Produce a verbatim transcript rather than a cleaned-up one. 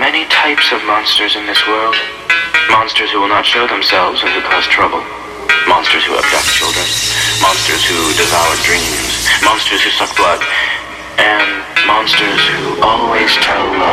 many types of monsters in this world. Monsters who will not show themselves and who cause trouble. Monsters who abduct children. Monsters who devour dreams. Monsters who suck blood. And monsters who always tell lies.